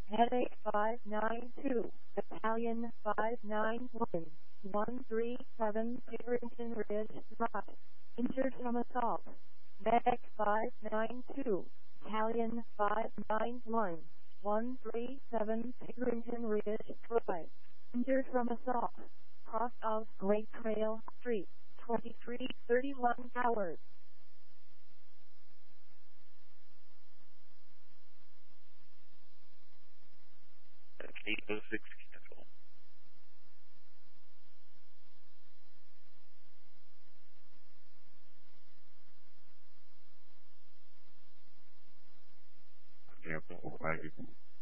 Headache 592, Italian 591, 137 Pickerington Ridge Drive. Injured from assault. Medic 592, Italian 591, 137 Pickerington Ridge Drive. Injured from assault. Cross of Great Trail Street, 2331 hours. 806 cancel. Cancel.